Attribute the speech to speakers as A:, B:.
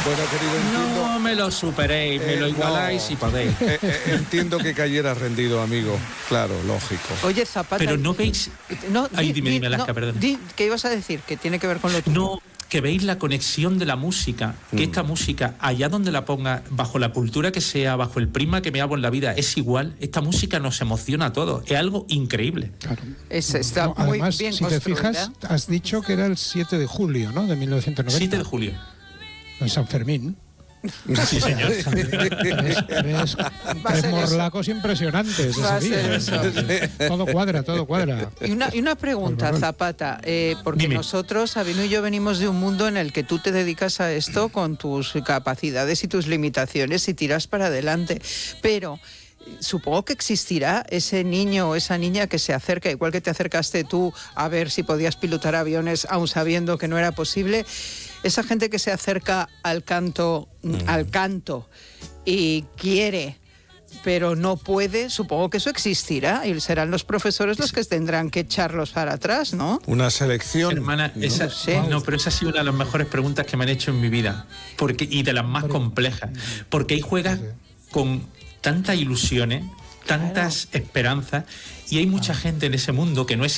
A: Bueno, querido, entiendo...
B: No me lo superéis, me lo igualáis si podéis.
A: Entiendo que cayeras rendido, amigo. Claro, lógico.
C: Oye, Zapata...
B: Pero no veis... dime, Alaska, perdón.
C: ¿Qué ibas a decir? Que tiene que ver con lo tuyo.
B: No, que veis la conexión de la música, que esta música, allá donde la ponga, bajo la cultura que sea, bajo el prisma que me hago en la vida, es igual. Esta música nos emociona a todos. Es algo increíble.
D: Claro.
C: Está muy
D: además,
C: bien
D: si te fijas, has dicho que era el 7 de julio, ¿no? De 1990.
B: 7 de julio.
D: En San Fermín.
B: Sí, señor.
D: Tres morlacos impresionantes ese día. Todo cuadra.
C: Y una pregunta, Zapata, porque
B: Dime.
C: nosotros, Sabino y yo, venimos de un mundo en el que tú te dedicas a esto con tus capacidades y tus limitaciones y tiras para adelante, pero... Supongo que existirá ese niño o esa niña que se acerca, igual que te acercaste tú a ver si podías pilotar aviones aun sabiendo que no era posible. Esa gente que se acerca al canto y quiere, pero no puede, supongo que eso existirá y serán los profesores los que tendrán que echarlos para atrás, ¿no?
A: Una selección.
B: Hermana, pero esa ha sido una de las mejores preguntas que me han hecho en mi vida, y de las más complejas, porque ahí juegas con tantas ilusiones, tantas esperanzas, y hay mucha gente en ese mundo que no es